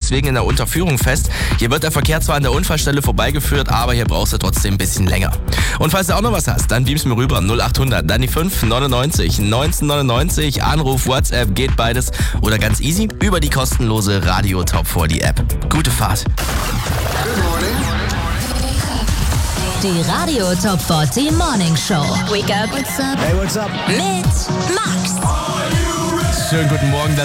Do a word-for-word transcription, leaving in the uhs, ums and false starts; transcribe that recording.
deswegen in der Unterführung fest. Hier wird der Verkehr zwar an der Unfallstelle vorbeigeführt, aber hier brauchst du trotzdem ein bisschen länger. Und falls du auch noch was hast, dann beamst mir rüber. null acht hundert, dann die fünf neunundneunzig neunzehnhundertneunundneunzig. Anruf, WhatsApp, geht beides. Oder ganz easy, über die kostenlose Radio Top vierzig App. Gute Fahrt. Die Radio Top vierzig Morning Show. Wake up. What's up? Hey, what's up? Mit Max. Schönen guten Morgen.